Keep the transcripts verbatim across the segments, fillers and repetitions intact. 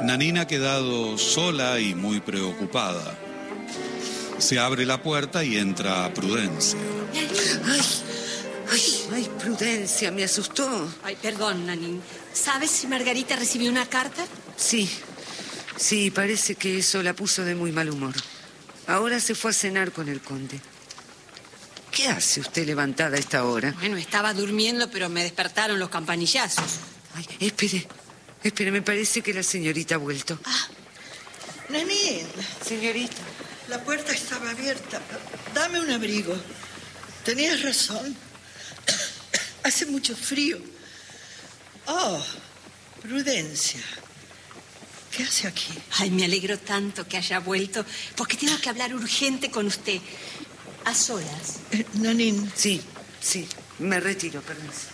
Nanine ha quedado sola y muy preocupada. Se abre la puerta y entra Prudencia. Ay, ay, ay, Prudencia, me asustó. Ay, perdón, Nanine. ¿Sabes si Margarita recibió una carta? Sí, sí, parece que eso la puso de muy mal humor. Ahora se fue a cenar con el conde. ¿Qué hace usted levantada a esta hora? Bueno, estaba durmiendo, pero me despertaron los campanillazos. Ay, espere, espere, me parece que la señorita ha vuelto. Ah, Nanine, señorita. La puerta estaba abierta. Dame un abrigo. Tenías razón. Hace mucho frío. Oh, Prudencia. ¿Qué hace aquí? Ay, me alegro tanto que haya vuelto, porque tengo que hablar urgente con usted. A solas. Eh, Nanine. Sí, sí, me retiro, permiso.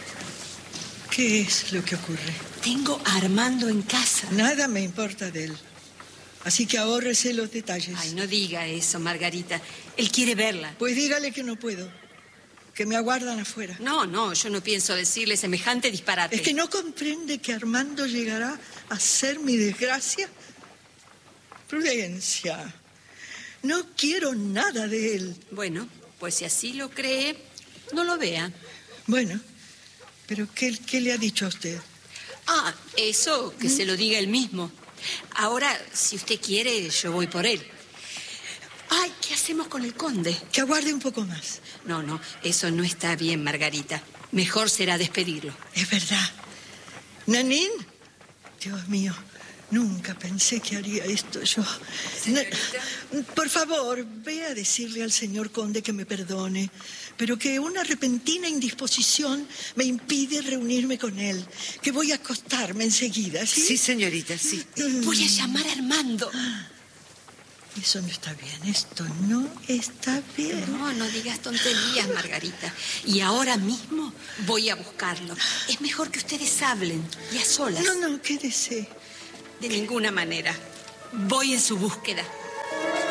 ¿Qué es lo que ocurre? Tengo a Armando en casa. Nada me importa de él. Así que ahórrese los detalles. Ay, no diga eso, Margarita. Él quiere verla. Pues dígale que no puedo. Que me aguardan afuera. No, no, yo no pienso decirle semejante disparate. ¿Es que no comprende que Armando llegará a ser mi desgracia? Prudencia. No quiero nada de él. Bueno, pues si así lo cree, no lo vea. Bueno, pero ¿qué, qué le ha dicho a usted? Ah, eso, que ¿Mm? se lo diga él mismo. Ahora, si usted quiere, yo voy por él. Ay, ¿qué hacemos con el conde? Que aguarde un poco más. No, no, eso no está bien, Margarita. Mejor será despedirlo. Es verdad. Nanine, Dios mío, nunca pensé que haría esto yo. Señorita. Por favor, ve a decirle al señor conde que me perdone, pero que una repentina indisposición me impide reunirme con él, que voy a acostarme enseguida, ¿sí? Sí, señorita, sí. Voy a llamar a Armando. Eso no está bien, esto no está bien. No, no digas tonterías, Margarita. Y ahora mismo voy a buscarlo. Es mejor que ustedes hablen, y a solas. No, no, quédese. De ninguna manera. Voy en su búsqueda.